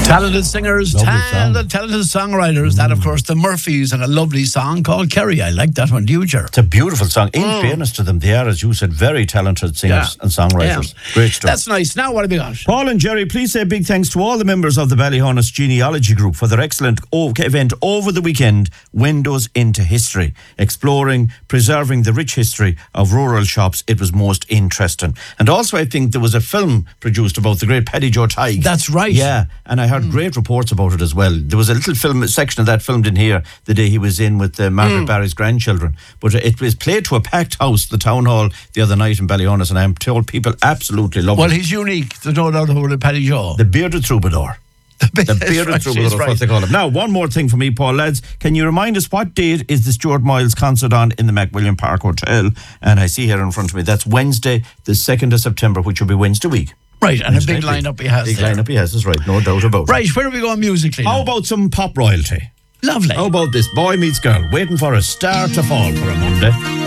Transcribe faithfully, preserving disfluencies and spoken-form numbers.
Talented singers, Lovely talented, talented songwriters. Mm. That, of course, the Murphys, and a lovely song called Kerry. I like that one. Do you, Ger? It's a beautiful song. In mm. fairness to them, they are, as you said, very talented singers yeah. and songwriters. Yeah. Great stuff. That's nice. Now, what have we got? Paul and Jerry, please say big thanks to all the members of the Ballyhonus Genealogy Group for their excellent event over the weekend, Windows into History, exploring, preserving the rich history of rural shops. It was most interesting. And also, I think there was a film produced about the great Paddy Joe Tighe. That's right. Yeah, and I heard mm. great reports about it as well. There was a little film section of that filmed in here the day he was in with uh, Margaret mm. Barry's grandchildren. But it was played to a packed house, the town hall, the other night in Ballyhonus, and I'm told people absolutely love well, it. Well, he's unique. There's no doubt about it, Paddy Joe. The bearded troubadour. The bearded right, troubadour, that's right. what they call him. Now, one more thing for me, Paul, lads. Can you remind us what date is the Stuart Miles concert on in the McWilliam Park Hotel? And I see here in front of me, that's Wednesday, the second of September, which will be Wednesday week. Right, and Wednesday a big lineup he has Big there. lineup he has, that's right, no doubt about it. Right, where are we going musically How now? about some pop royalty? Lovely. How about this? Boy Meets Girl, waiting for a star to fall for a Monday.